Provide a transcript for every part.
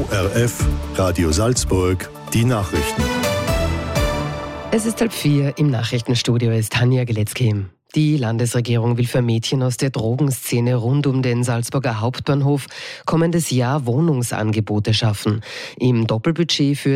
ORF, Radio Salzburg, die Nachrichten. Es ist 3:30, im Nachrichtenstudio ist Tanja Geletzky. Die Landesregierung will für Mädchen aus der Drogenszene rund um den Salzburger Hauptbahnhof kommendes Jahr Wohnungsangebote schaffen. Im Doppelbudget für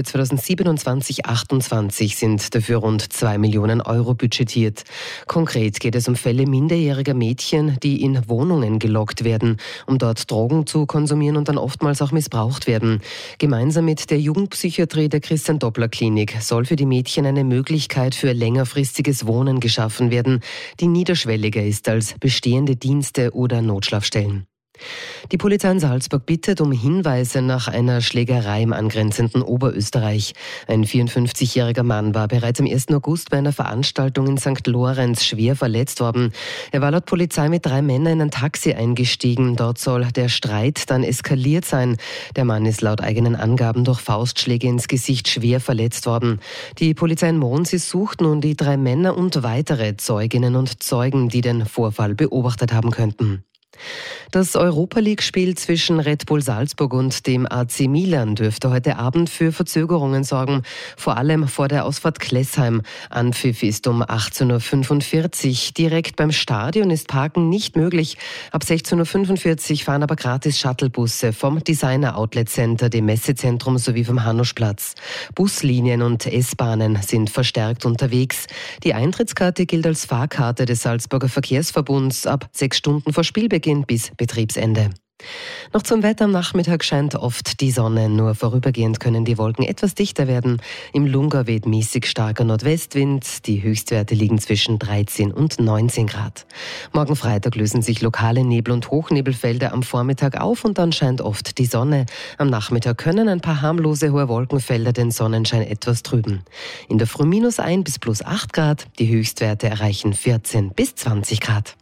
2027/28 sind dafür rund 2 Millionen Euro budgetiert. Konkret geht es um Fälle minderjähriger Mädchen, die in Wohnungen gelockt werden, um dort Drogen zu konsumieren und dann oftmals auch missbraucht werden. Gemeinsam mit der Jugendpsychiatrie der Christian-Doppler-Klinik soll für die Mädchen eine Möglichkeit für längerfristiges Wohnen geschaffen werden, die niederschwelliger ist als bestehende Dienste oder Notschlafstellen. Die Polizei in Salzburg bittet um Hinweise nach einer Schlägerei im angrenzenden Oberösterreich. Ein 54-jähriger Mann war bereits am 1. August bei einer Veranstaltung in St. Lorenz schwer verletzt worden. Er war laut Polizei mit 3 Männern in ein Taxi eingestiegen. Dort soll der Streit dann eskaliert sein. Der Mann ist laut eigenen Angaben durch Faustschläge ins Gesicht schwer verletzt worden. Die Polizei in Mons sucht nun die 3 Männer und weitere Zeuginnen und Zeugen, die den Vorfall beobachtet haben könnten. Das Europa-League-Spiel zwischen Red Bull Salzburg und dem AC Milan dürfte heute Abend für Verzögerungen sorgen, vor allem vor der Ausfahrt Klessheim. Anpfiff ist um 18.45 Uhr. Direkt beim Stadion ist Parken nicht möglich. Ab 16.45 Uhr fahren aber gratis Shuttlebusse vom Designer Outlet Center, dem Messezentrum sowie vom Hanuschplatz. Buslinien und S-Bahnen sind verstärkt unterwegs. Die Eintrittskarte gilt als Fahrkarte des Salzburger Verkehrsverbunds ab 6 Stunden vor Spielbeginn bis Betriebsende. Noch zum Wetter: am Nachmittag scheint oft die Sonne, nur vorübergehend können die Wolken etwas dichter werden. Im Lungau weht mäßig starker Nordwestwind, die Höchstwerte liegen zwischen 13 und 19 Grad. Morgen Freitag lösen sich lokale Nebel- und Hochnebelfelder am Vormittag auf und dann scheint oft die Sonne. Am Nachmittag können ein paar harmlose hohe Wolkenfelder den Sonnenschein etwas trüben. In der Früh -1 bis +8 Grad, die Höchstwerte erreichen 14 bis 20 Grad.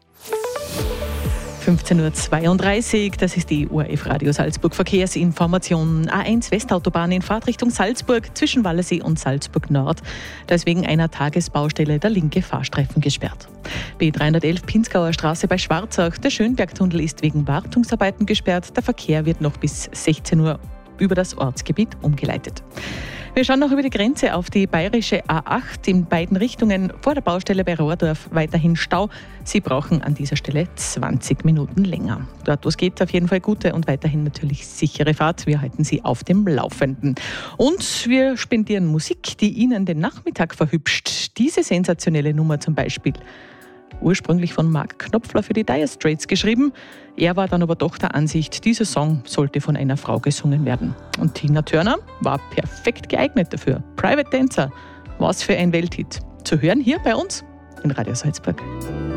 15.32 Uhr, das ist die ORF Radio Salzburg Verkehrsinformation. A1 Westautobahn in Fahrtrichtung Salzburg zwischen Wallersee und Salzburg Nord. Da ist wegen einer Tagesbaustelle der linke Fahrstreifen gesperrt. B311 Pinzgauer Straße bei Schwarzach. Der Schönbergtunnel ist wegen Wartungsarbeiten gesperrt. Der Verkehr wird noch bis 16 Uhr über das Ortsgebiet umgeleitet. Wir schauen noch über die Grenze auf die bayerische A8 in beiden Richtungen. Vor der Baustelle bei Rohrdorf weiterhin Stau. Sie brauchen an dieser Stelle 20 Minuten länger. Dort, wo es geht, auf jeden Fall gute und weiterhin natürlich sichere Fahrt. Wir halten Sie auf dem Laufenden. Und wir spendieren Musik, die Ihnen den Nachmittag verhübscht. Diese sensationelle Nummer zum Beispiel. Ursprünglich von Mark Knopfler für die Dire Straits geschrieben. Er war dann aber doch der Ansicht, dieser Song sollte von einer Frau gesungen werden. Und Tina Turner war perfekt geeignet dafür. Private Dancer, was für ein Welthit. Zu hören hier bei uns in Radio Salzburg.